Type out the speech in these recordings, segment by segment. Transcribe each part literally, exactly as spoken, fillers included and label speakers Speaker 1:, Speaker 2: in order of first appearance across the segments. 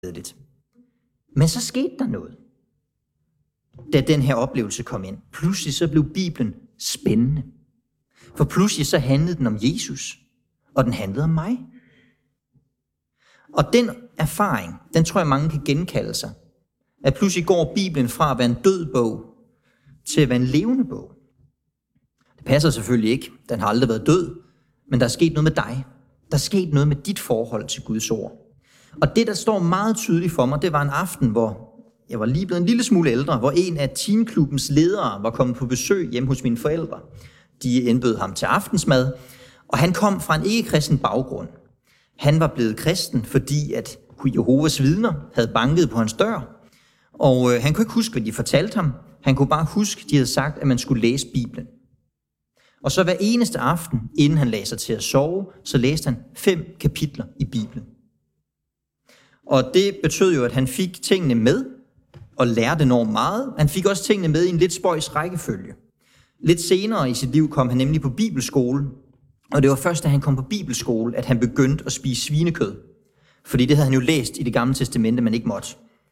Speaker 1: lidt. Men så skete der noget, da den her oplevelse kom ind. Pludselig så blev Bibelen spændende. For pludselig så handlede den om Jesus, og den handlede om mig. Og den erfaring, den tror jeg mange kan genkalde sig. At pludselig går Bibelen fra at være en død bog, til at være en levende bog. Det passer selvfølgelig ikke, den har aldrig været død, men der er sket noget med dig. Der er sket noget med dit forhold til Guds ord. Og det, der står meget tydeligt for mig, det var en aften, hvor jeg var lige blevet en lille smule ældre, hvor en af teenklubbens ledere var kommet på besøg hjemme hos mine forældre. De indbød ham til aftensmad, og han kom fra en ikke-kristen baggrund. Han var blevet kristen, fordi at Jehovas vidner havde banket på hans dør, og øh, han kunne ikke huske, hvad de fortalte ham. Han kunne bare huske, de havde sagt, at man skulle læse Bibelen. Og så hver eneste aften, inden han lagde sig til at sove, så læste han fem kapitler i Bibelen. Og det betød jo, at han fik tingene med, og lærte enormt meget. Han fik også tingene med i en lidt spøjs rækkefølge. Lidt senere i sit liv kom han nemlig på bibelskole, og det var først, da han kom på bibelskole, at han begyndte at spise svinekød. Fordi det havde han jo læst i Det Gamle Testamente, men ikke måtte.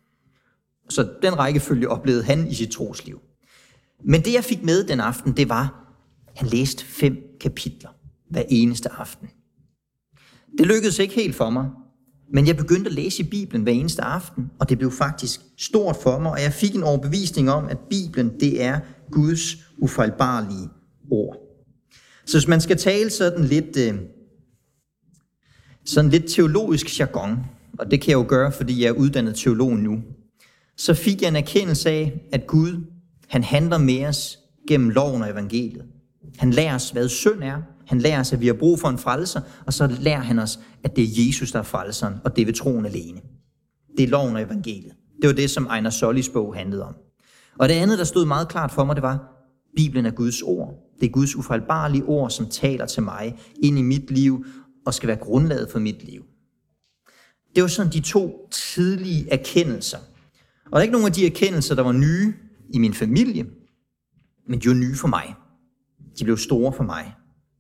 Speaker 1: Så den rækkefølge oplevede han i sit trosliv. Men det, jeg fik med den aften, det var, at han læste fem kapitler hver eneste aften. Det lykkedes ikke helt for mig, men jeg begyndte at læse i Bibelen hver eneste aften, og det blev faktisk stort for mig, og jeg fik en overbevisning om, at Bibelen, det er Guds ufejlbarlige ord. Så hvis man skal tale sådan lidt, øh, sådan lidt teologisk jargon, og det kan jeg jo gøre, fordi jeg er uddannet teolog nu, så fik jeg en erkendelse af, at Gud, han handler med os gennem loven og evangeliet. Han lærer os, hvad synd er. Han lærer os, at vi har brug for en frelser, og så lærer han os, at det er Jesus, der er frelseren, og det er ved troen alene. Det er loven og evangeliet. Det var det, som Einar Sollis bog handlede om. Og det andet, der stod meget klart for mig, det var, Bibelen er Guds ord. Det er Guds ufejlbarlige ord, som taler til mig ind i mit liv, og skal være grundlaget for mit liv. Det var sådan de to tidlige erkendelser. Og der er ikke nogen af de erkendelser, der var nye i min familie, men de var nye for mig. De blev store for mig.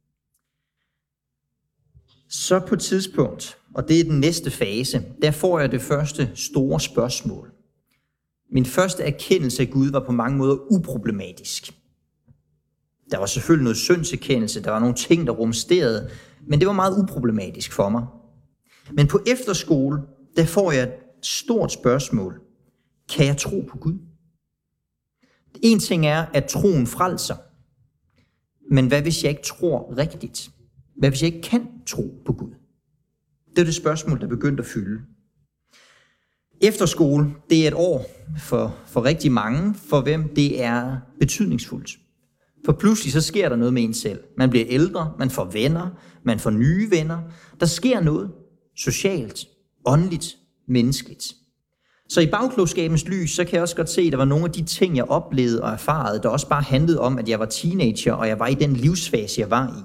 Speaker 1: Så på et tidspunkt, og det er den næste fase, der får jeg det første store spørgsmål. Min første erkendelse af Gud var på mange måder uproblematisk. Der var selvfølgelig noget syndserkendelse, der var nogle ting, der rumsterede, men det var meget uproblematisk for mig. Men på efterskole, der får jeg et stort spørgsmål. Kan jeg tro på Gud? En ting er, at troen frelser. Men hvad hvis jeg ikke tror rigtigt? Hvad hvis jeg ikke kan tro på Gud? Det er det spørgsmål, der begyndte at fylde. Efterskole, det er et år for, for rigtig mange, for hvem det er betydningsfuldt. For pludselig så sker der noget med en selv. Man bliver ældre, man får venner, man får nye venner. Der sker noget socialt, åndeligt, menneskeligt. Så i bagklogskabens lys, så kan jeg også godt se, at der var nogle af de ting, jeg oplevede og erfarede, der også bare handlede om, at jeg var teenager, og jeg var i den livsfase, jeg var i.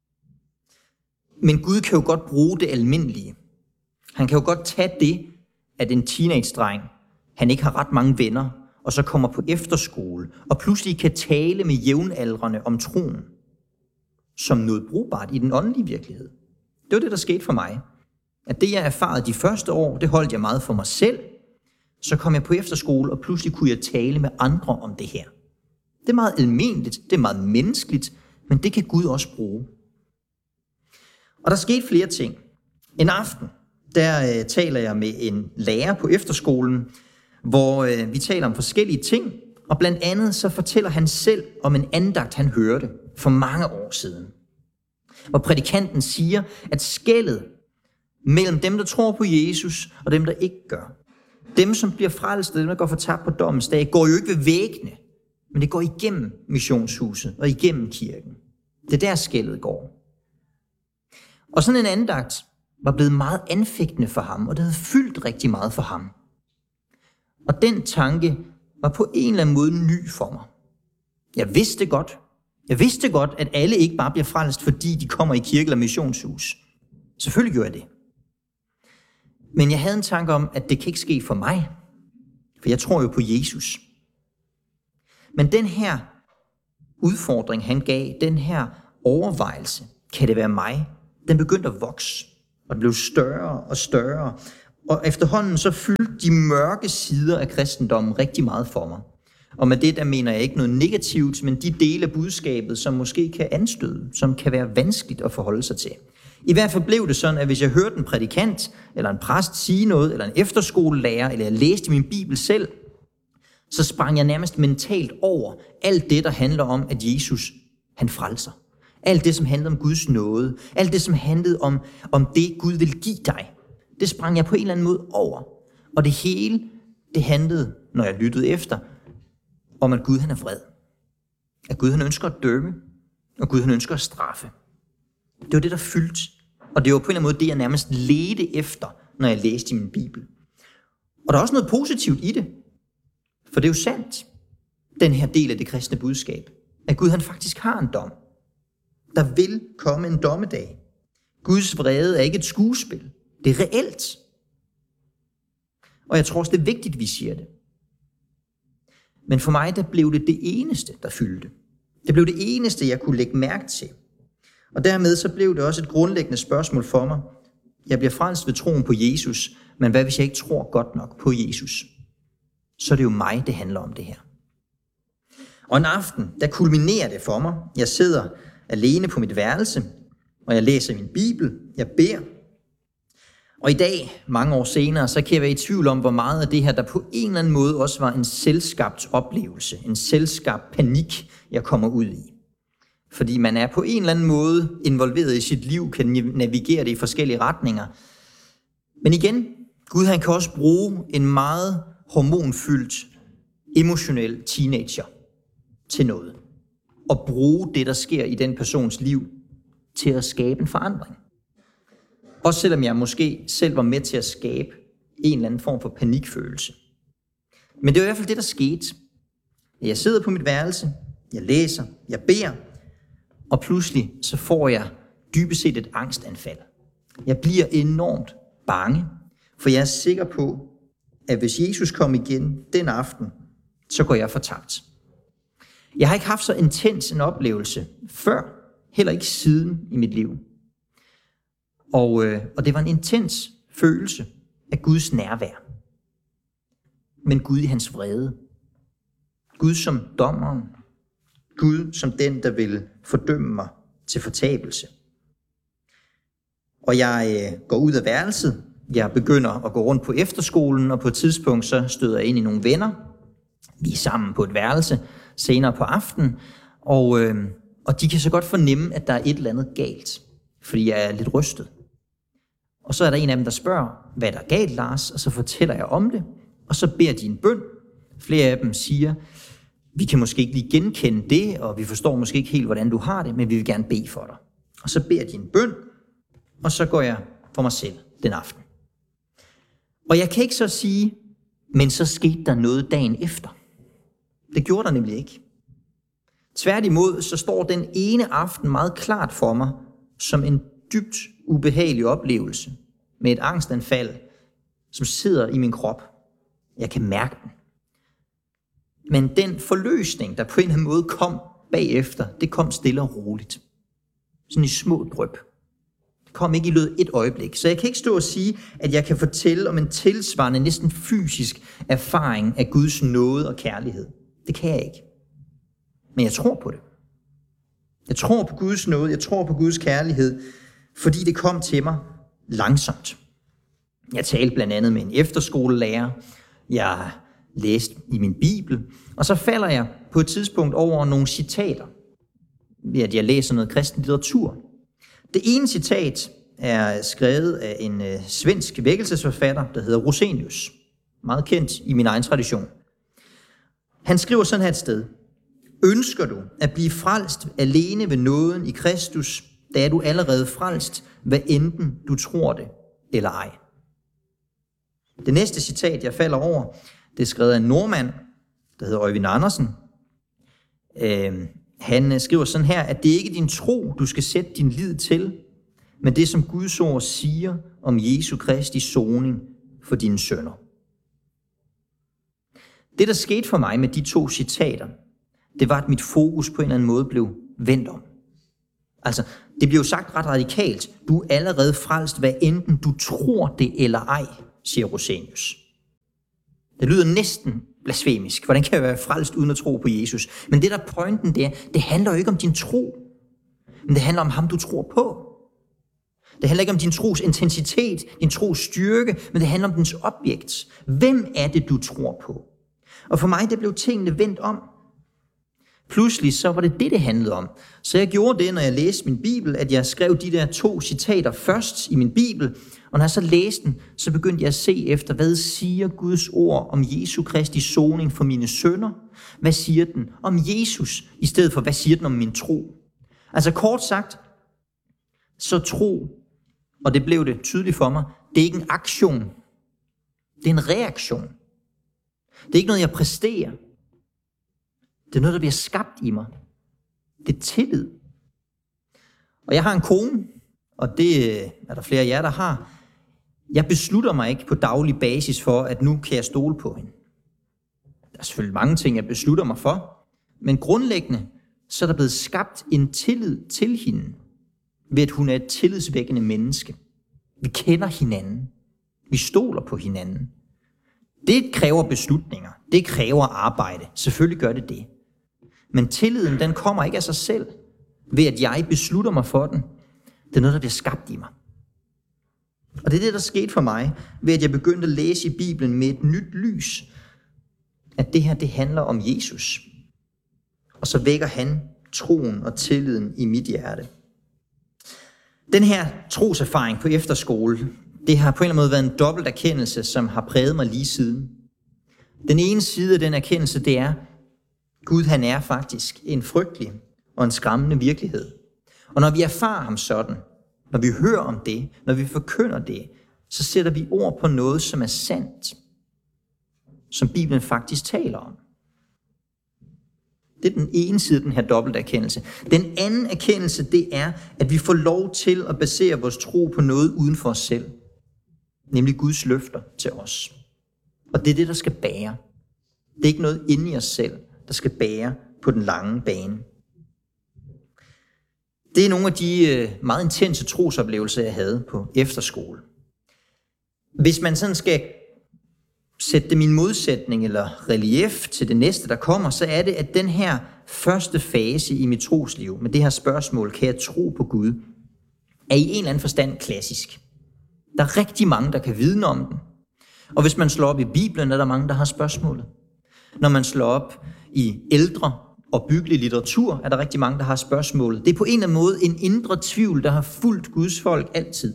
Speaker 1: Men Gud kan jo godt bruge det almindelige. Han kan jo godt tage det, at en teenage-dreng, han ikke har ret mange venner, og så kommer på efterskole, og pludselig kan tale med jævnaldrende om troen, som noget brugbart i den åndelige virkelighed. Det var det, der skete for mig. At det, jeg erfarede de første år, det holdt jeg meget for mig selv. Så kom jeg på efterskole, og pludselig kunne jeg tale med andre om det her. Det er meget almindeligt, det er meget menneskeligt, men det kan Gud også bruge. Og der skete flere ting. En aften, der øh, taler jeg med en lærer på efterskolen, hvor øh, vi taler om forskellige ting, og blandt andet så fortæller han selv om en andagt, han hørte for mange år siden. Hvor prædikanten siger, at skellet mellem dem, der tror på Jesus, og dem, der ikke gør, dem, som bliver frelst, dem, der går fortabt på dommens dag, går jo ikke ved væggene, men det går igennem missionshuset og igennem kirken. Det er der skellet går. Og sådan en andagt var blevet meget anfægtende for ham, og det havde fyldt rigtig meget for ham. Og den tanke var på en eller anden måde ny for mig. Jeg vidste godt, jeg vidste godt, at alle ikke bare bliver frelst, fordi de kommer i kirke eller missionshus. Selvfølgelig gjorde jeg det. Men jeg havde en tanke om, at det kan ikke ske for mig, for jeg tror jo på Jesus. Men den her udfordring, han gav, den her overvejelse, kan det være mig, den begyndte at vokse, og den blev større og større. Og efterhånden så fyldte de mørke sider af kristendommen rigtig meget for mig. Og med det, der mener jeg ikke noget negativt, men de dele af budskabet, som måske kan anstøde, som kan være vanskeligt at forholde sig til. I hvert fald blev det sådan, at hvis jeg hørte en prædikant, eller en præst sige noget, eller en efterskolelærer, eller jeg læste min bibel selv, så sprang jeg nærmest mentalt over alt det, der handler om, at Jesus, han frelser. Alt det, som handlede om Guds nåde. Alt det, som handlede om, om det, Gud vil give dig. Det sprang jeg på en eller anden måde over. Og det hele, det handlede, når jeg lyttede efter, om at Gud han er vred. At Gud han ønsker at dømme, og Gud han ønsker at straffe. Det var det, der fyldte. Og det var på en eller anden måde det, jeg nærmest ledte efter, når jeg læste i min bibel. Og der er også noget positivt i det. For det er jo sandt, den her del af det kristne budskab. At Gud han faktisk har en dom. Der vil komme en dommedag. Guds vrede er ikke et skuespil. Det er reelt. Og jeg tror også, det er vigtigt, at vi siger det. Men for mig, der blev det det eneste, der fyldte. Det blev det eneste, jeg kunne lægge mærke til. Og dermed så blev det også et grundlæggende spørgsmål for mig. Jeg bliver frelst ved troen på Jesus, men hvad hvis jeg ikke tror godt nok på Jesus? Så er det jo mig, det handler om det her. Og en aften, der kulminerer det for mig. Jeg sidder alene på mit værelse, og jeg læser min bibel, jeg beder. Og i dag, mange år senere, så kan jeg være i tvivl om, hvor meget af det her, der på en eller anden måde også var en selvskabt oplevelse, en selvskabt panik, jeg kommer ud i. Fordi man er på en eller anden måde involveret i sit liv, kan navigere det i forskellige retninger. Men igen, Gud han kan også bruge en meget hormonfyldt, emotionel teenager til noget. Og bruge det, der sker i den persons liv, til at skabe en forandring. Også selvom jeg måske selv var med til at skabe en eller anden form for panikfølelse. Men det var i hvert fald det, der skete. Jeg sidder på mit værelse, jeg læser, jeg beder, og pludselig så får jeg dybest set et angstanfald. Jeg bliver enormt bange, for jeg er sikker på, at hvis Jesus kom igen den aften, så går jeg fortabt. Jeg har ikke haft så intens en oplevelse før, heller ikke siden i mit liv. Og, øh, og det var en intens følelse af Guds nærvær. Men Gud i hans vrede. Gud som dommeren. Gud som den, der vil fordømme mig til fortabelse. Og jeg øh, går ud af værelset. Jeg begynder at gå rundt på efterskolen, og på et tidspunkt så støder jeg ind i nogle venner. Vi er sammen på et værelse senere på aftenen, og, øh, og de kan så godt fornemme, at der er et eller andet galt, fordi jeg er lidt rystet. Og så er der en af dem, der spørger, hvad der er galt, Lars, og så fortæller jeg om det, og så beder de en bøn. Flere af dem siger, vi kan måske ikke lige genkende det, og vi forstår måske ikke helt, hvordan du har det, men vi vil gerne bede for dig. Og så beder de en bøn, og så går jeg for mig selv den aften. Og jeg kan ikke så sige, men så skete der noget dagen efter. Det gjorde der nemlig ikke. Tværtimod så står den ene aften meget klart for mig, som en dybt ubehagelig oplevelse med et angstanfald, som sidder i min krop. Jeg kan mærke den. Men den forløsning, der på en eller anden måde kom bagefter, det kom stille og roligt. Sådan i små dryp. Det kom ikke i løbet et øjeblik. Så jeg kan ikke stå og sige, at jeg kan fortælle om en tilsvarende, næsten fysisk erfaring af Guds nåde og kærlighed. Det kan jeg ikke. Men jeg tror på det. Jeg tror på Guds nåde, jeg tror på Guds kærlighed, fordi det kom til mig langsomt. Jeg talte blandt andet med en efterskolelærer. Jeg læste i min bibel. Og så falder jeg på et tidspunkt over nogle citater, ved at jeg læser noget kristen litteratur. Det ene citat er skrevet af en øh, svensk vækkelsesforfatter, der hedder Rosenius. Meget kendt i min egen tradition. Han skriver sådan her et sted. Ønsker du at blive frelst alene ved nåden i Kristus, da er du allerede frelst, hvad enten du tror det eller ej. Det næste citat, jeg falder over, det er skrevet af en nordmand, der hedder Øjvind Andersen. Øh, han skriver sådan her, at det er ikke din tro, du skal sætte din lid til, men det, som Guds ord siger om Jesu Kristi soning for dine synder. Det, der skete for mig med de to citater, det var, at mit fokus på en eller anden måde blev vendt om. Altså, det blev jo sagt ret radikalt. Du er allerede frelst, hvad enten du tror det eller ej, siger Rosenius. Det lyder næsten blasfemisk. Hvordan kan jeg være frelst uden at tro på Jesus? Men det der er pointen der, det handler jo ikke om din tro, men det handler om ham, du tror på. Det handler ikke om din tros intensitet, din tros styrke, men det handler om dens objekt. Hvem er det, du tror på? Og for mig, det blev tingene vendt om. Pludselig så var det det, det handlede om. Så jeg gjorde det, når jeg læste min bibel, at jeg skrev de der to citater først i min bibel, og når jeg så læste den, så begyndte jeg at se efter, hvad siger Guds ord om Jesu Kristi soning for mine synder? Hvad siger den om Jesus, i stedet for, hvad siger den om min tro? Altså kort sagt, så tro, og det blev det tydeligt for mig, det er ikke en aktion, det er en reaktion. Det er ikke noget, jeg præsterer. Det er noget, der bliver skabt i mig. Det er tillid. Og jeg har en kone, og det er der flere af jer, der har. Jeg beslutter mig ikke på daglig basis for, at nu kan jeg stole på hende. Der er selvfølgelig mange ting, jeg beslutter mig for, men grundlæggende, så er der blevet skabt en tillid til hende, ved at hun er et tillidsvækkende menneske. Vi kender hinanden. Vi stoler på hinanden. Det kræver beslutninger. Det kræver arbejde. Selvfølgelig gør det det. Men tilliden, den kommer ikke af sig selv, ved at jeg beslutter mig for den. Det er noget, der bliver skabt i mig. Og det er det, der skete for mig, ved at jeg begyndte at læse i Bibelen med et nyt lys. At det her, det handler om Jesus. Og så vækker han troen og tilliden i mit hjerte. Den her troserfaring på efterskole, det har på en eller anden måde været en dobbelt erkendelse, som har præget mig lige siden. Den ene side af den erkendelse, det er, Gud han er faktisk en frygtelig og en skræmmende virkelighed. Og når vi erfarer ham sådan, når vi hører om det, når vi forkynder det, så sætter vi ord på noget, som er sandt, som Bibelen faktisk taler om. Det er den ene side af den her dobbelte erkendelse. Den anden erkendelse, det er, at vi får lov til at basere vores tro på noget uden for os selv. Nemlig Guds løfter til os. Og det er det, der skal bære. Det er ikke noget inde i os selv, der skal bære på den lange bane. Det er nogle af de meget intense trosoplevelser, jeg havde på efterskole. Hvis man sådan skal sætte det min modsætning eller relief til det næste, der kommer, så er det, at den her første fase i mit trosliv, med det her spørgsmål, kan jeg tro på Gud, er i en eller anden forstand klassisk. Der er rigtig mange, der kan vidne om den. Og hvis man slår op i Bibelen, er der mange, der har spørgsmålet. Når man slår op i ældre og byggelig litteratur, er der rigtig mange, der har spørgsmålet. Det er på en eller anden måde en indre tvivl, der har fulgt Guds folk altid.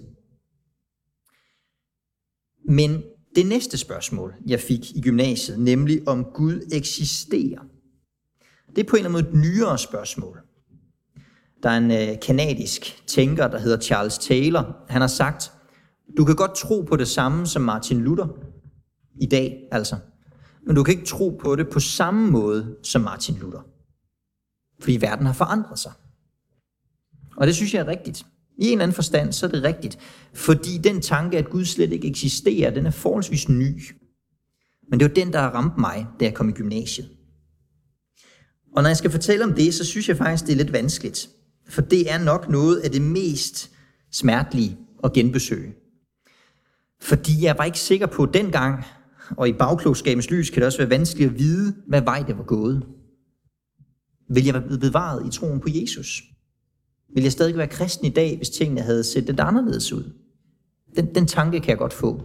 Speaker 1: Men det næste spørgsmål, jeg fik i gymnasiet, nemlig om Gud eksisterer, det er på en eller anden måde et nyere spørgsmål. Der er en kanadisk tænker, der hedder Charles Taylor. Han har sagt, du kan godt tro på det samme som Martin Luther i dag, altså. Men du kan ikke tro på det på samme måde som Martin Luther. Fordi verden har forandret sig. Og det synes jeg er rigtigt. I en eller anden forstand, så er det rigtigt. Fordi den tanke, at Gud slet ikke eksisterer, den er forholdsvis ny. Men det var den, der ramte mig, da jeg kom i gymnasiet. Og når jeg skal fortælle om det, så synes jeg faktisk, det er lidt vanskeligt. For det er nok noget af det mest smertelige at genbesøge. Fordi jeg var ikke sikker på dengang, og i bagklogskabens lys kan det også være vanskeligt at vide, hvad vej det var gået. Vil jeg være blevet bevaret i troen på Jesus? Vil jeg stadig være kristen i dag, hvis tingene havde set lidt anderledes ud? Den, den tanke kan jeg godt få.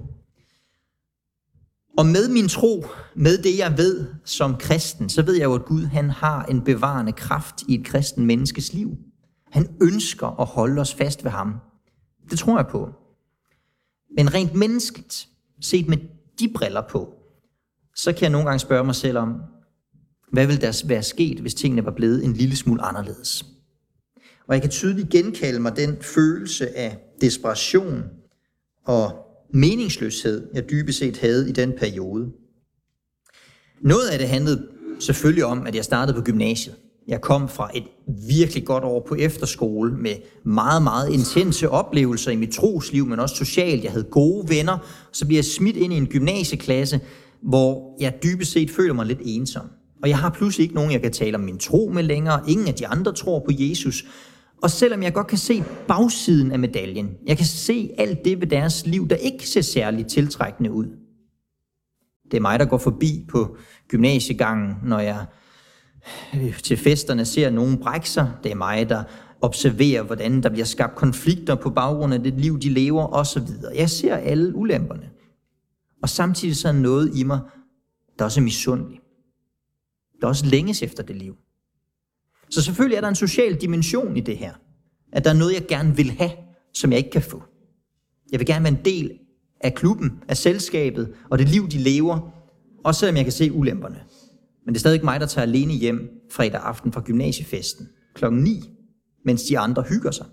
Speaker 1: Og med min tro, med det jeg ved som kristen, så ved jeg jo, at Gud han har en bevarende kraft i et kristen menneskes liv. Han ønsker at holde os fast ved ham. Det tror jeg på. Men rent menneskeligt, set med de briller på, så kan jeg nogle gange spørge mig selv om, hvad ville der være sket, hvis tingene var blevet en lille smule anderledes? Og jeg kan tydeligt genkalde mig den følelse af desperation og meningsløshed, jeg dybest set havde i den periode. Noget af det handlede selvfølgelig om, at jeg startede på gymnasiet. Jeg kom fra et virkelig godt år på efterskole med meget, meget intense oplevelser i mit trosliv, men også socialt. Jeg havde gode venner. Så bliver jeg smidt ind i en gymnasieklasse, hvor jeg dybest set føler mig lidt ensom. Og jeg har pludselig ikke nogen, jeg kan tale om min tro med længere. Ingen af de andre tror på Jesus. Og selvom jeg godt kan se bagsiden af medaljen, jeg kan se alt det ved deres liv, der ikke ser særligt tiltrækkende ud. Det er mig, der går forbi på gymnasiegangen, når jeg til festerne ser nogen brække sig. Det er mig, der observerer, hvordan der bliver skabt konflikter på baggrund af det liv, de lever osv. Jeg ser alle ulemperne. Og samtidig så er noget i mig, der også er misundelig. Der også længes efter det liv. Så selvfølgelig er der en social dimension i det her. At der er noget, jeg gerne vil have, som jeg ikke kan få. Jeg vil gerne være en del af klubben, af selskabet og det liv, de lever, også selvom jeg kan se ulemperne. Men det er stadig mig, der tager alene hjem fredag aften fra gymnasiefesten klokken ni, mens de andre hygger sig.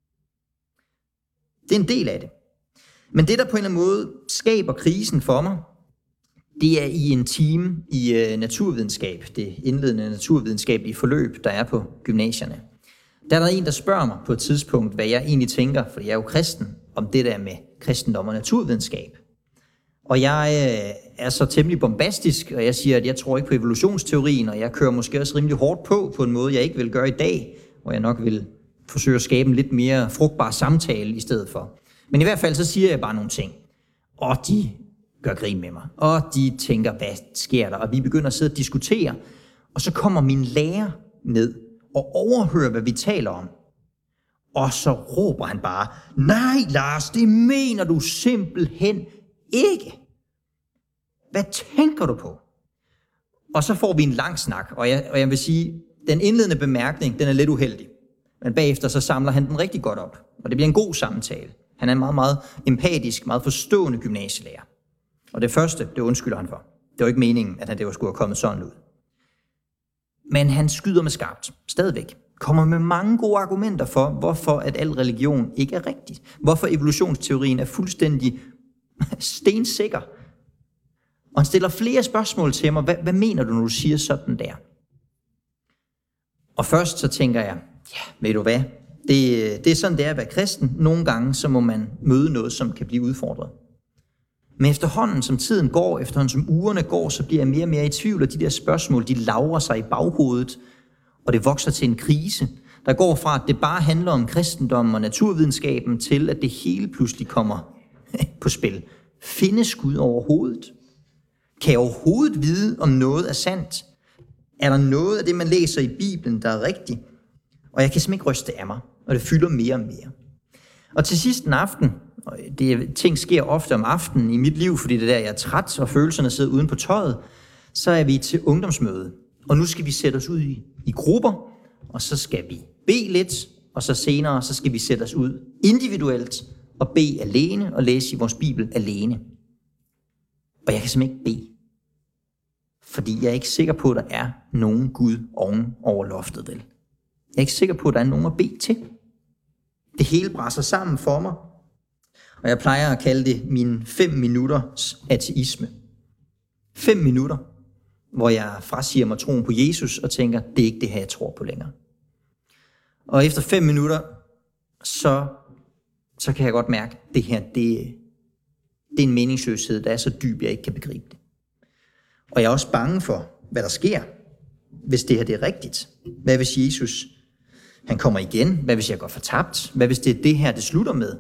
Speaker 1: Det er en del af det. Men det, der på en eller anden måde skaber krisen for mig, det er i en time i uh, naturvidenskab, det indledende naturvidenskabelige forløb, der er på gymnasierne. Der er der en, der spørger mig på et tidspunkt, hvad jeg egentlig tænker, for jeg er jo kristen, om det der med kristendom og naturvidenskab. Og jeg øh, er så temmelig bombastisk, og jeg siger, at jeg tror ikke på evolutionsteorien, og jeg kører måske også rimelig hårdt på, på en måde, jeg ikke vil gøre i dag, hvor jeg nok vil forsøge at skabe en lidt mere frugtbar samtale i stedet for. Men i hvert fald så siger jeg bare nogle ting, og de gør grin med mig, og de tænker, hvad sker der? Og vi begynder at sidde og diskutere, og så kommer min lærer ned og overhører, hvad vi taler om. Og så råber han bare, nej Lars, det mener du simpelthen ikke. Hvad tænker du på? Og så får vi en lang snak, og jeg, og jeg vil sige, den indledende bemærkning, den er lidt uheldig. Men bagefter så samler han den rigtig godt op, og det bliver en god samtale. Han er en meget, meget empatisk, meget forstående gymnasielærer. Og det første, det undskylder han for. Det var ikke meningen, at han det var skulle have kommet sådan ud. Men han skyder med skarpt, stadigvæk. Kommer med mange gode argumenter for, hvorfor at al religion ikke er rigtigt. Hvorfor evolutionsteorien er fuldstændig stensikker. Og han stiller flere spørgsmål til mig. Hvad, hvad mener du, når du siger sådan der? Og først så tænker jeg, ja, ved du hvad? Det, det er sådan, det er at være kristen. Nogle gange så må man møde noget, som kan blive udfordret. Men efterhånden, som tiden går, efterhånden som ugerne går, så bliver jeg mere og mere i tvivl, og de der spørgsmål, de lavrer sig i baghovedet, og det vokser til en krise, der går fra, at det bare handler om kristendommen og naturvidenskaben, til at det hele pludselig kommer på spil. Findes Gud overhovedet? Kan jeg overhovedet vide, om noget er sandt? Er der noget af det, man læser i Bibelen, der er rigtigt? Og jeg kan simpelthen ikke ryste af mig, og det fylder mere og mere. Og til sidst en aften, og det, ting sker ofte om aftenen i mit liv, fordi det der, jeg er træt, og følelserne sidder uden på tøjet, så er vi til ungdomsmøde. Og nu skal vi sætte os ud i, i grupper, og så skal vi bede lidt, og så senere, så skal vi sætte os ud individuelt, og bede alene, og læse i vores Bibel alene. Og jeg kan simpelthen ikke bede. Fordi jeg er ikke sikker på, at der er nogen Gud oven over loftet, vel? Jeg er ikke sikker på, at der er nogen at bede til. Det hele brænder sammen for mig. Og jeg plejer at kalde det min fem minutters ateisme. Fem minutter, hvor jeg frasiger mig troen på Jesus og tænker, det er ikke det her, jeg tror på længere. Og efter fem minutter, så, så kan jeg godt mærke, at det her, det, det er en meningsløshed, der er så dyb, jeg ikke kan begribe det. Og jeg er også bange for, hvad der sker, hvis det her det er rigtigt. Hvad hvis Jesus, han kommer igen? Hvad hvis jeg går fortabt? Hvad hvis det er det her, det slutter med?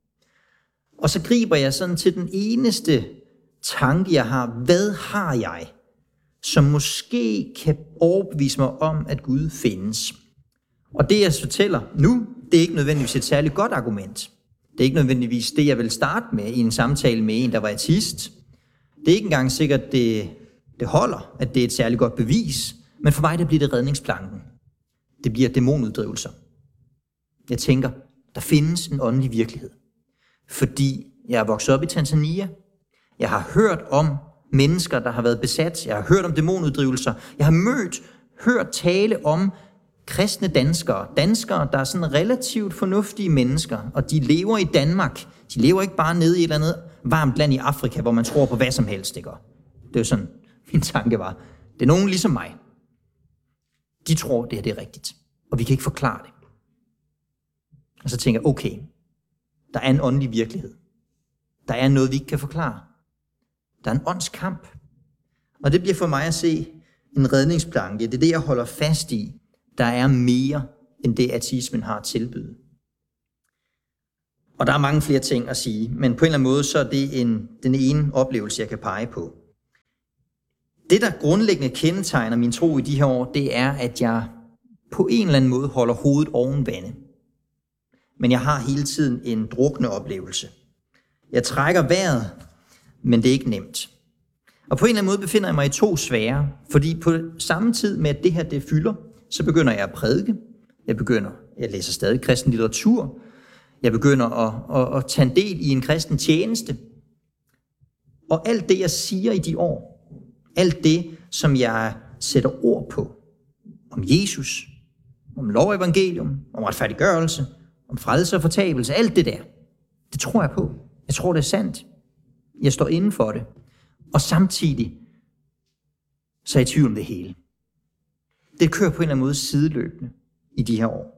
Speaker 1: Og så griber jeg sådan til den eneste tanke, jeg har. Hvad har jeg, som måske kan overbevise mig om, at Gud findes? Og det, jeg fortæller nu, det er ikke nødvendigvis et særligt godt argument. Det er ikke nødvendigvis det, jeg vil starte med i en samtale med en, der var ateist. Det er ikke engang sikkert, det, det holder, at det er et særligt godt bevis. Men for mig, der bliver det redningsplanken. Det bliver dæmonuddrivelser. Jeg tænker, der findes en åndelig virkelighed. Fordi jeg er vokset op i Tanzania. Jeg har hørt om mennesker, der har været besat. Jeg har hørt om dæmonuddrivelser. Jeg har mødt, hørt tale om kristne danskere. Danskere, der er sådan relativt fornuftige mennesker, og de lever i Danmark. De lever ikke bare nede i et eller andet varmt land i Afrika, hvor man tror på hvad som helst, ikke? Det er jo sådan, min tanke var. Det er nogen ligesom mig. De tror, det her det er rigtigt, og vi kan ikke forklare det. Og så tænker jeg, okay, der er en åndelig virkelighed. Der er noget, vi ikke kan forklare. Der er en åndskamp. Og det bliver for mig at se en redningsplanke. Det er det, jeg holder fast i. Der er mere end det ateismen har at tilbyde. Og der er mange flere ting at sige, men på en eller anden måde, så er det en, den ene oplevelse, jeg kan pege på. Det, der grundlæggende kendetegner min tro i de her år, det er, at jeg på en eller anden måde holder hovedet oven vande. Men jeg har hele tiden en drukne oplevelse. Jeg trækker vejret, men det er ikke nemt. Og på en eller anden måde befinder jeg mig i to sfærer, fordi på samme tid med, at det her det fylder, så begynder jeg at prædike. Jeg begynder, jeg læser stadig kristen litteratur. Jeg begynder at, at, at tage en del i en kristen tjeneste. Og alt det, jeg siger i de år, alt det, som jeg sætter ord på, om Jesus, om lov og evangelium, om retfærdiggørelse, om frelse og fortabelse, alt det der, det tror jeg på. Jeg tror, det er sandt. Jeg står inden for det. Og samtidig, så er jeg i tvivl om det hele. Det kører på en eller anden måde sideløbende i de her år.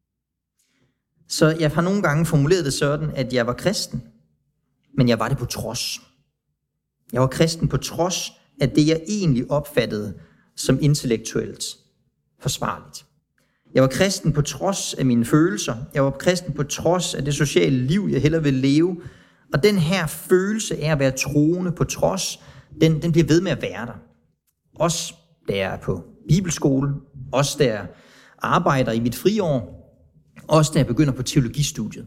Speaker 1: Så jeg har nogle gange formuleret det sådan, at jeg var kristen, men jeg var det på trods. Jeg var kristen på trods af det, jeg egentlig opfattede som intellektuelt forsvarligt. Jeg var kristen på trods af mine følelser. Jeg var kristen på trods af det sociale liv, jeg hellere vil leve. Og den her følelse af at være troende på trods, den, den bliver ved med at være der. Også da jeg er på bibelskole, også da jeg arbejder i mit friår, også da jeg begynder på teologistudiet.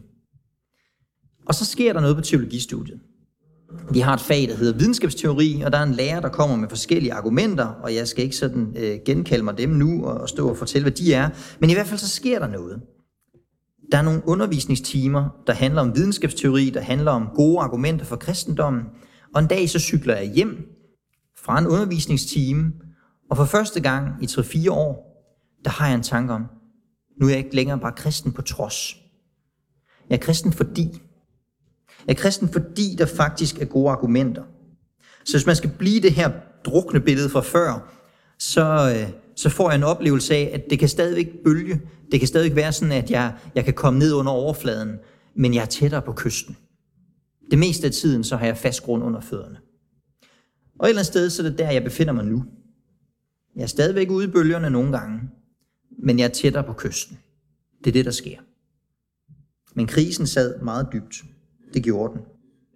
Speaker 1: Og så sker der noget på teologistudiet. Vi har et fag, der hedder videnskabsteori, og der er en lærer, der kommer med forskellige argumenter, og jeg skal ikke sådan øh, genkalde mig dem nu og stå og fortælle, hvad de er. Men i hvert fald så sker der noget. Der er nogle undervisningstimer, der handler om videnskabsteori, der handler om gode argumenter for kristendommen. Og en dag så cykler jeg hjem fra en undervisningstime, og for første gang i tre fire år, der har jeg en tanke om, nu er jeg ikke længere bare kristen på trods. Jeg er kristen fordi. Jeg er kristen fordi, der faktisk er gode argumenter. Så hvis man skal blive det her drukne billede fra før, så, så får jeg en oplevelse af, at det kan stadigvæk bølge. Det kan stadigvæk være sådan, at jeg, jeg kan komme ned under overfladen, men jeg er tættere på kysten. Det meste af tiden, så har jeg fast grund under fødderne. Og et eller andet sted, så er det der, jeg befinder mig nu. Jeg er stadigvæk ude i bølgerne nogle gange, men jeg er tættere på kysten. Det er det, der sker. Men krisen sad meget dybt. Det gjorde den.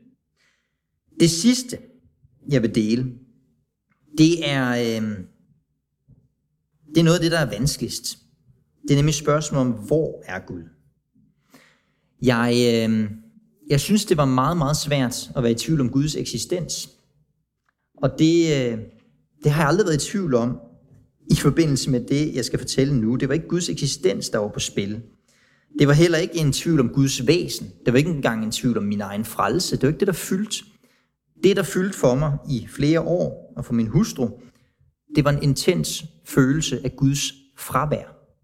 Speaker 1: Det sidste, jeg vil dele, det er, øh, det er noget af det, der er vanskeligst. Det er nemlig spørgsmålet om, hvor er Gud? Jeg, øh, jeg synes, det var meget, meget svært at være i tvivl om Guds eksistens. Og det, øh, det har jeg aldrig været i tvivl om i forbindelse med det, jeg skal fortælle nu. Det var ikke Guds eksistens, der var på spil. Det var heller ikke en tvivl om Guds væsen. Det var ikke engang en tvivl om min egen frelse. Det var ikke det, der fyldte. Det, der fyldte for mig i flere år, og for min hustru, det var en intens følelse af Guds fravær.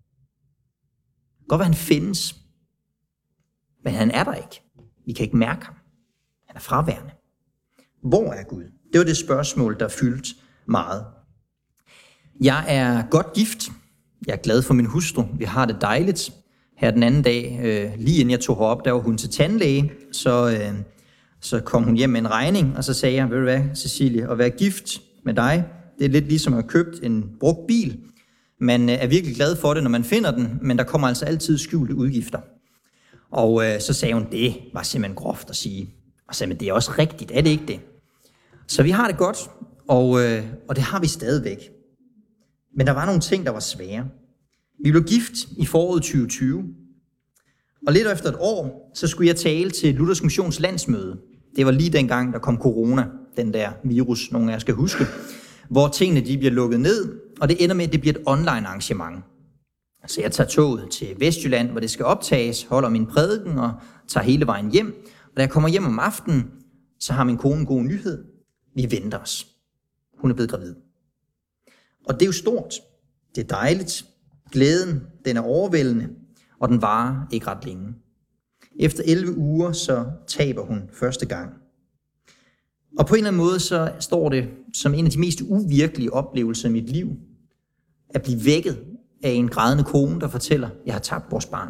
Speaker 1: Godt være, han findes, men han er der ikke. Vi kan ikke mærke ham. Han er fraværende. Hvor er Gud? Det var det spørgsmål, der fyldte meget. Jeg er godt gift. Jeg er glad for min hustru. Vi har det dejligt. Her den anden dag, øh, lige inden jeg tog herop, der var hun til tandlæge, så, øh, så kom hun hjem med en regning, og så sagde jeg, ved du hvad, Cecilie, at være gift med dig, det er lidt ligesom at have købt en brugt bil. Man øh, er virkelig glad for det, når man finder den, men der kommer altså altid skjulte udgifter. Og øh, så sagde hun, det var simpelthen groft at sige. Og så sagde, men det er også rigtigt, er det ikke det? Så vi har det godt, og, øh, og det har vi stadigvæk. Men der var nogle ting, der var svære. Vi blev gift i foråret tyve tyve, og lidt efter et år, så skulle jeg tale til Luthersk Missions landsmøde. Det var lige dengang, der kom corona, den der virus, nogle af jer skal huske, hvor tingene de bliver lukket ned, og det ender med, at det bliver et online arrangement. Så jeg tager toget til Vestjylland, hvor det skal optages, holder min prædiken og tager hele vejen hjem. Og da jeg kommer hjem om aftenen, så har min kone en god nyhed. Vi venter os. Hun er blevet gravid. Og det er jo stort. Det er dejligt. Glæden, den er overvældende, og den varer ikke ret længe. Efter elleve uger, så taber hun første gang. Og på en eller anden måde, så står det som en af de mest uvirkelige oplevelser i mit liv, at blive vækket af en grædende kone, der fortæller, jeg har tabt vores barn.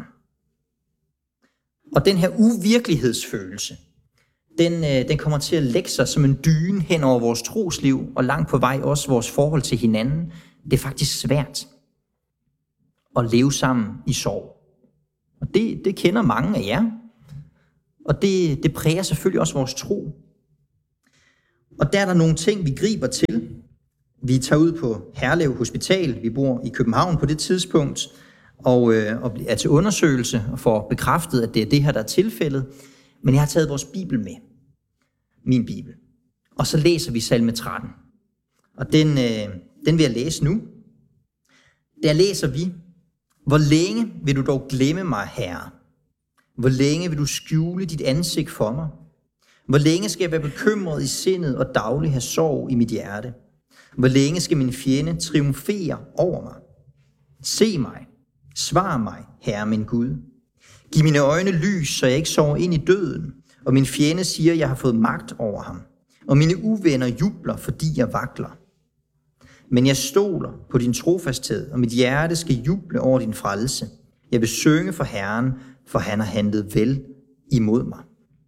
Speaker 1: Og den her uvirkelighedsfølelse, den, den kommer til at lægge sig som en dyne hen over vores trosliv, og langt på vej også vores forhold til hinanden. Det er faktisk svært. at leve sammen i sorg. Og det, det kender mange af jer. Og det, det præger selvfølgelig også vores tro. Og der er der nogle ting, vi griber til. Vi tager ud på Herlev Hospital. Vi bor i København på det tidspunkt. Og, øh, og er til undersøgelse og får bekræftet, at det er det her, der er tilfældet. Men jeg har taget vores bibel med. Min bibel. Og så læser vi salme tretten. Og den, øh, den vil jeg læse nu. Der læser vi: Hvor længe vil du dog glemme mig, Herre? Hvor længe vil du skjule dit ansigt for mig? Hvor længe skal jeg være bekymret i sindet og dagligt have sorg i mit hjerte? Hvor længe skal min fjende triumfere over mig? Se mig, svar mig, Herre min Gud. Giv mine øjne lys, så jeg ikke sover ind i døden, og min fjende siger, at jeg har fået magt over ham, og mine uvenner jubler, fordi jeg vakler. Men jeg stoler på din trofasthed, og mit hjerte skal juble over din frelse. Jeg vil synge for Herren, for han har handlet vel imod mig.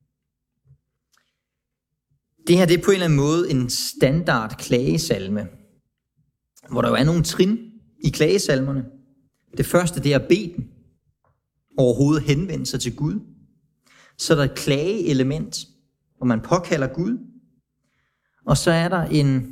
Speaker 1: Det her det er på en eller anden måde en standard klagesalme, hvor der jo er nogle trin i klagesalmerne. Det første det er at bede den, overhovedet henvende sig til Gud. Så er der et klageelement, hvor man påkalder Gud. Og så er der en,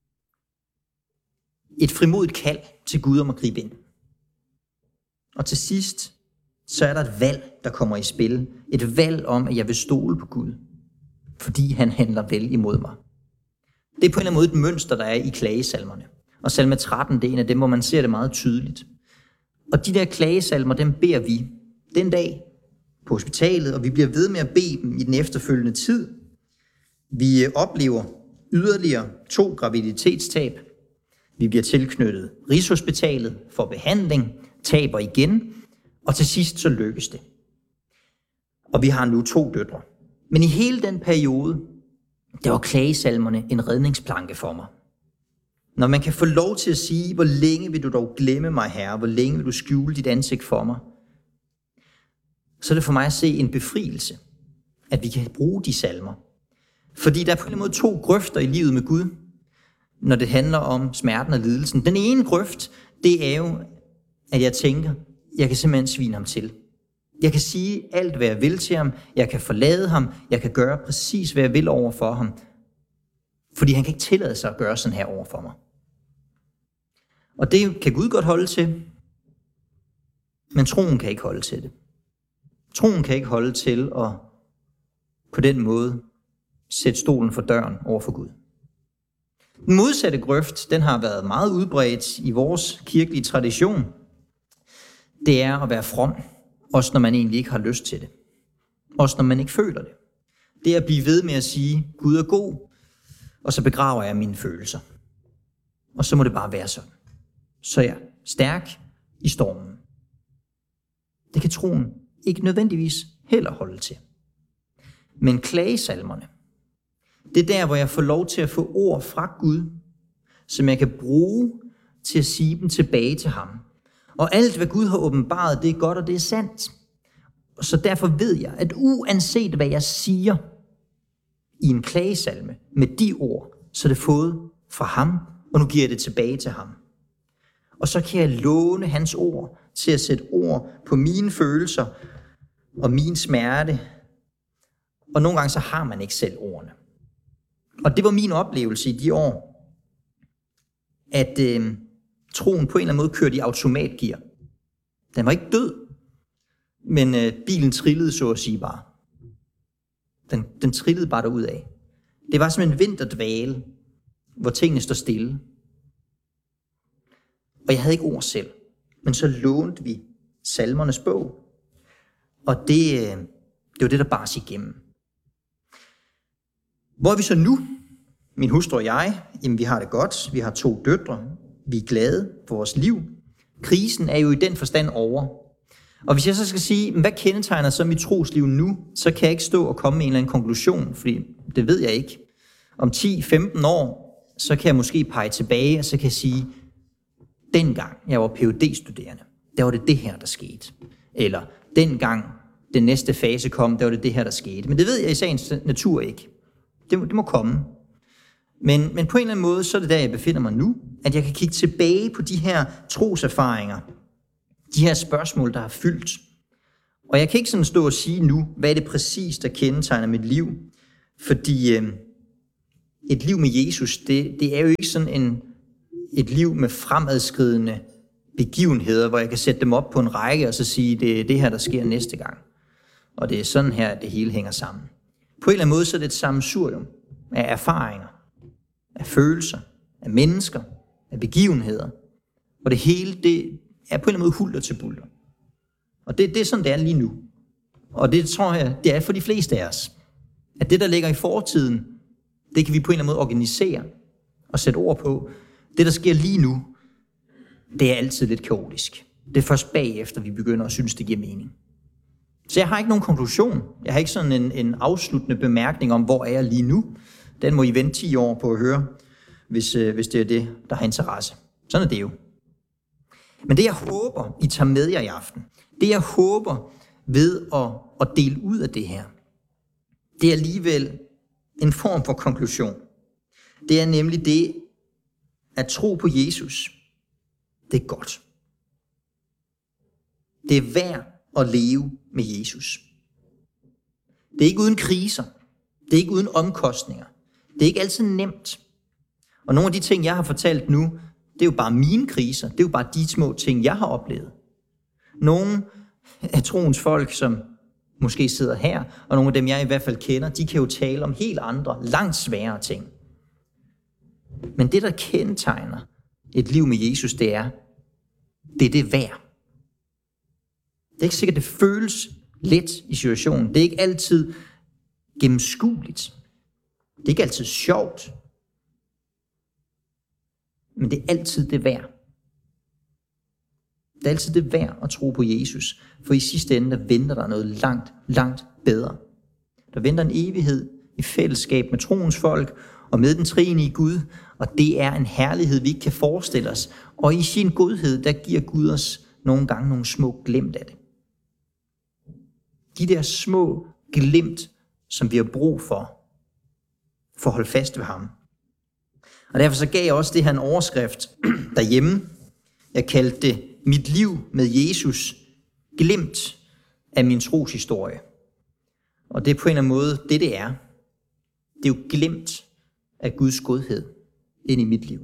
Speaker 1: et frimodigt kald til Gud om at gribe ind. Og til sidst, så er der et valg, der kommer i spil. Et valg om, at jeg vil stole på Gud, fordi han handler vel imod mig. Det er på en eller anden måde et mønster, der er i klagesalmerne. Og salme tretten, det er en af dem, hvor man ser det meget tydeligt. Og de der klagesalmer, dem beder vi den dag på hospitalet, og vi bliver ved med at bede dem i den efterfølgende tid. Vi oplever yderligere to graviditetstab. Vi bliver tilknyttet Rigshospitalet for behandling, taber igen, og til sidst så lykkes det. Og vi har nu to døtre. Men i hele den periode, der var klagesalmerne en redningsplanke for mig. Når man kan få lov til at sige, hvor længe vil du dog glemme mig, Herre, hvor længe vil du skjule dit ansigt for mig, så er det for mig at se en befrielse, at vi kan bruge de salmer. Fordi der er på en eller anden måde to grøfter i livet med Gud, når det handler om smerten og lidelsen. Den ene grøft, det er jo, at jeg tænker, jeg kan simpelthen svine ham til. Jeg kan sige alt, hvad jeg vil til ham. Jeg kan forlade ham. Jeg kan gøre præcis, hvad jeg vil over for ham. Fordi han kan ikke tillade sig at gøre sådan her over for mig. Og det kan Gud godt holde til. Men troen kan ikke holde til det. Troen kan ikke holde til at på den måde sætte stolen for døren over for Gud. Den modsatte grøft, den har været meget udbredt i vores kirkelige tradition. Det er at være from, også når man egentlig ikke har lyst til det. Også når man ikke føler det. Det er at blive ved med at sige, Gud er god, og så begraver jeg mine følelser. Og så må det bare være sådan. Så jeg er stærk i stormen. Det kan troen ikke nødvendigvis heller holde til. Men klagesalmerne, det er der, hvor jeg får lov til at få ord fra Gud, som jeg kan bruge til at sige dem tilbage til ham. Og alt, hvad Gud har åbenbaret, det er godt, og det er sandt. Så derfor ved jeg, at uanset hvad jeg siger i en klagesalme med de ord, så er det fået fra ham, og nu giver jeg det tilbage til ham. Og så kan jeg låne hans ord til at sætte ord på mine følelser og min smerte. Og nogle gange så har man ikke selv ordene. Og det var min oplevelse i de år, at øh, troen på en eller anden måde kørte i automatgear. Den var ikke død, men øh, bilen trillede så at sige bare. Den, den trillede bare derudad. Det var som en vinterdvale, hvor tingene står stille. Og jeg havde ikke ord selv, men så lånte vi salmernes bog. Og det, øh, det var det, der bar sig igennem. Hvor er vi så nu? Min hustru og jeg, jamen vi har det godt. Vi har to døtre. Vi er glade for vores liv. Krisen er jo i den forstand over. Og hvis jeg så skal sige, hvad kendetegner så mit trosliv nu, så kan jeg ikke stå og komme med en eller anden konklusion, fordi det ved jeg ikke. Om ti til femten år, så kan jeg måske pege tilbage, og så kan jeg sige, dengang jeg var P H D-studerende, der var det det her, der skete. Eller dengang den næste fase kom, der var det det her, der skete. Men det ved jeg i sagens natur ikke. Det må, det må komme. Men, men på en eller anden måde, så er det der, jeg befinder mig nu, at jeg kan kigge tilbage på de her troserfaringer, De her spørgsmål, der har fyldt. Og jeg kan ikke sådan stå og sige nu, hvad er det præcis, der kendetegner mit liv. Fordi øh, et liv med Jesus, det, det er jo ikke sådan en, et liv med fremadskridende begivenheder, hvor jeg kan sætte dem op på en række og så sige, det er det her, der sker næste gang. Og det er sådan her, at det hele hænger sammen. På en eller anden måde, så er det et sammensurium af erfaringer, af følelser, af mennesker, af begivenheder. Og det hele, det er på en eller anden måde hulter til bulter. Og det, det er sådan, det er lige nu. Og det tror jeg, det er for de fleste af os. At det, der ligger i fortiden, det kan vi på en eller anden måde organisere og sætte ord på. Det, der sker lige nu, det er altid lidt kaotisk. Det er først bagefter, vi begynder at synes, det giver mening. Så jeg har ikke nogen konklusion. Jeg har ikke sådan en, en afsluttende bemærkning om, hvor er jeg lige nu. Den må I vente ti år på at høre, hvis, øh, hvis det er det, der har interesse. Sådan er det jo. Men det, jeg håber, I tager med jer i aften, det, jeg håber ved at, at dele ud af det her, det er alligevel en form for konklusion. Det er nemlig det, at tro på Jesus, det er godt. Det er værd at leve med Jesus. Det er ikke uden kriser. Det er ikke uden omkostninger. Det er ikke altid nemt. Og nogle af de ting, jeg har fortalt nu, det er jo bare mine kriser. Det er jo bare de små ting, jeg har oplevet. Nogle af troens folk, som måske sidder her, og nogle af dem, jeg i hvert fald kender, de kan jo tale om helt andre, langt sværere ting. Men det, der kendetegner et liv med Jesus, det er, det er det værd. Det er ikke sikkert, det føles let i situationen. Det er ikke altid gennemskueligt. Det er ikke altid sjovt. Men det er altid det værd. Det er altid det værd at tro på Jesus. For i sidste ende, der venter der noget langt, langt bedre. Der venter en evighed i fællesskab med troens folk og med den treenige Gud. Og det er en herlighed, vi ikke kan forestille os. Og i sin godhed, der giver Gud os nogle gange nogle små glimt af det. De der små glimt, som vi har brug for, for at holde fast ved ham. Og derfor så gav jeg også det her en overskrift derhjemme. Jeg kaldte det mit liv med Jesus, glimt af min troshistorie. Og det er på en eller anden måde det, det er. Det er jo glimt af Guds godhed ind i mit liv.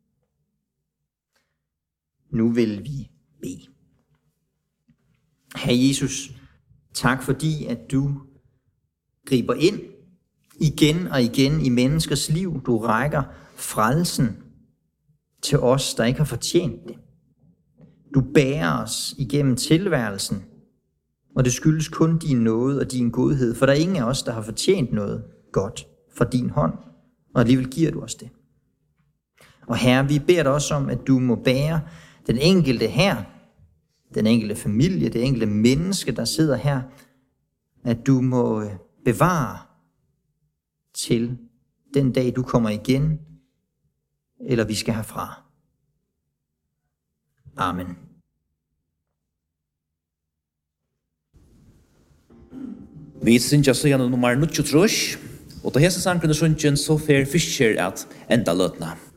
Speaker 1: Nu vil vi bede. Herre Jesus, tak fordi, at du griber ind igen og igen i menneskers liv. Du rækker frelsen til os, der ikke har fortjent det. Du bærer os igennem tilværelsen, og det skyldes kun din nåde og din godhed, for der er ingen af os, der har fortjent noget godt fra din hånd, og alligevel giver du os det. Og Herre, vi beder dig også om, at du må bære den enkelte her, den enkelte familie, det enkelte menneske, der sidder her, at du må bevare til den dag, du kommer igen, eller vi skal herfra. Amen.
Speaker 2: Vi synger så gjennom nummer nittitre, og da hese sangen er sungen så fer Fischer at enda løtna.